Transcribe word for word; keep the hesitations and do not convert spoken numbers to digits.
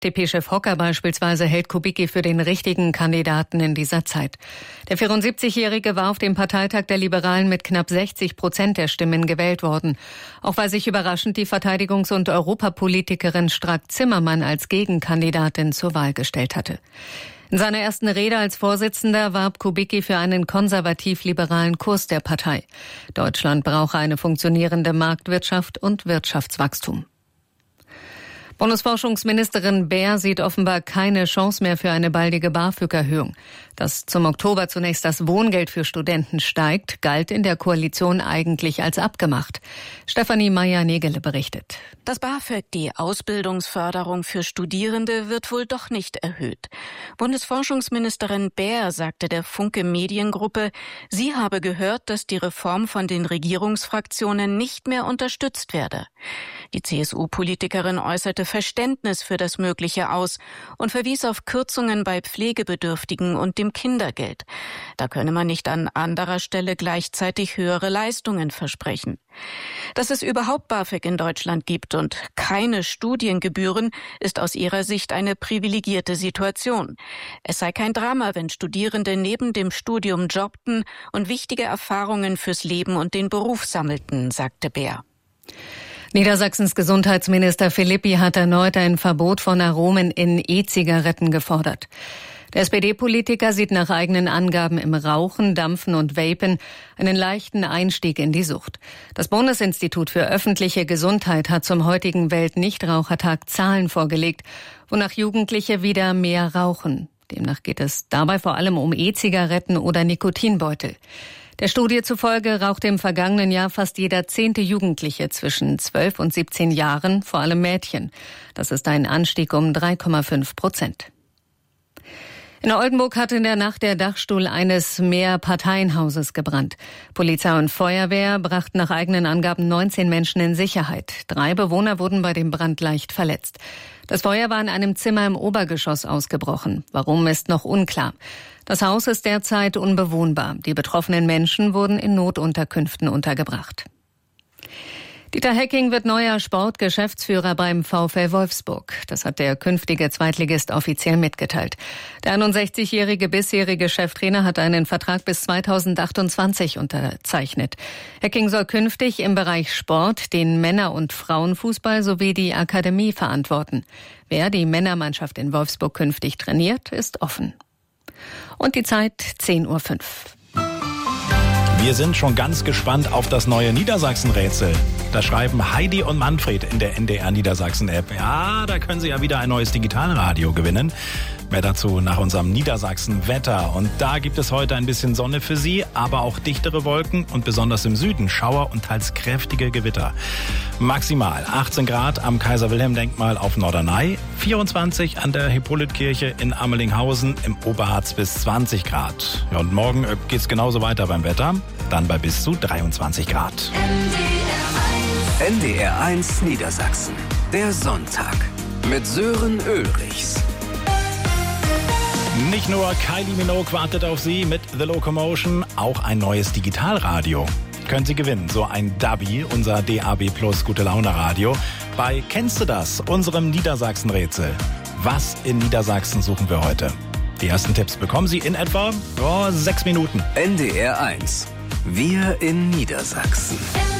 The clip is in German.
F D P-Chef Hocker beispielsweise hält Kubicki für den richtigen Kandidaten in dieser Zeit. Der vierundsiebzigjährige war auf dem Parteitag der Liberalen mit knapp sechzig Prozent der Stimmen gewählt worden. Auch weil sich überraschend die Verteidigungs- und Europapolitikerin Strack-Zimmermann als Gegenkandidatin zur Wahl gestellt hatte. In seiner ersten Rede als Vorsitzender warb Kubicki für einen konservativ-liberalen Kurs der Partei. Deutschland brauche eine funktionierende Marktwirtschaft und Wirtschaftswachstum. Bundesforschungsministerin Baer sieht offenbar keine Chance mehr für eine baldige BAföG-Erhöhung. Dass zum Oktober zunächst das Wohngeld für Studenten steigt, galt in der Koalition eigentlich als abgemacht. Stefanie Meyer-Negele berichtet. Das BAföG, die Ausbildungsförderung für Studierende, wird wohl doch nicht erhöht. Bundesforschungsministerin Baer sagte der Funke Mediengruppe, sie habe gehört, dass die Reform von den Regierungsfraktionen nicht mehr unterstützt werde. Die C S U-Politikerin äußerte Verständnis für das Mögliche aus und verwies auf Kürzungen bei Pflegebedürftigen und dem Kindergeld. Da könne man nicht an anderer Stelle gleichzeitig höhere Leistungen versprechen. Dass es überhaupt BAföG in Deutschland gibt und keine Studiengebühren, ist aus ihrer Sicht eine privilegierte Situation. Es sei kein Drama, wenn Studierende neben dem Studium jobbten und wichtige Erfahrungen fürs Leben und den Beruf sammelten, sagte Baer. Niedersachsens Gesundheitsminister Philippi hat erneut ein Verbot von Aromen in E-Zigaretten gefordert. Der S P D-Politiker sieht nach eigenen Angaben im Rauchen, Dampfen und Vapen einen leichten Einstieg in die Sucht. Das Bundesinstitut für öffentliche Gesundheit hat zum heutigen Weltnichtrauchertag Zahlen vorgelegt, wonach Jugendliche wieder mehr rauchen. Demnach geht es dabei vor allem um E-Zigaretten oder Nikotinbeutel. Der Studie zufolge rauchte im vergangenen Jahr fast jeder zehnte Jugendliche zwischen zwölf und siebzehn Jahren, vor allem Mädchen. Das ist ein Anstieg um drei Komma fünf Prozent. In Oldenburg hat in der Nacht der Dachstuhl eines Mehrparteienhauses gebrannt. Polizei und Feuerwehr brachten nach eigenen Angaben neunzehn Menschen in Sicherheit. Drei Bewohner wurden bei dem Brand leicht verletzt. Das Feuer war in einem Zimmer im Obergeschoss ausgebrochen. Warum, ist noch unklar. Das Haus ist derzeit unbewohnbar. Die betroffenen Menschen wurden in Notunterkünften untergebracht. Dieter Hecking wird neuer Sportgeschäftsführer beim VfL Wolfsburg. Das hat der künftige Zweitligist offiziell mitgeteilt. Der einundsechzigjährige bisherige Cheftrainer hat einen Vertrag bis zweitausendachtundzwanzig unterzeichnet. Hecking soll künftig im Bereich Sport den Männer- und Frauenfußball sowie die Akademie verantworten. Wer die Männermannschaft in Wolfsburg künftig trainiert, ist offen. Und die Zeit zehn Uhr fünf. Wir sind schon ganz gespannt auf das neue Niedersachsen-Rätsel. Da schreiben Heidi und Manfred in der N D R Niedersachsen-App. Ja, da können Sie ja wieder ein neues Digitalradio gewinnen. Mehr dazu nach unserem Niedersachsen-Wetter. Und da gibt es heute ein bisschen Sonne für Sie, aber auch dichtere Wolken und besonders im Süden Schauer und teils kräftige Gewitter. Maximal achtzehn Grad am Kaiser-Wilhelm-Denkmal auf Norderney, vierundzwanzig an der Hippolytkirche in Amelinghausen, im Oberharz bis zwanzig Grad. Ja, und morgen geht's genauso weiter beim Wetter, dann bei bis zu dreiundzwanzig Grad. N D R eins Niedersachsen, der Sonntag mit Sören Ulrichs. Nicht nur Kylie Minogue wartet auf Sie mit The Locomotion, auch ein neues Digitalradio. Können Sie gewinnen, so ein Dabi, unser D A B Plus Gute-Laune-Radio, bei Kennst du das?, unserem Niedersachsen-Rätsel. Was in Niedersachsen suchen wir heute? Die ersten Tipps bekommen Sie in etwa oh, sechs Minuten. N D R eins, wir in Niedersachsen.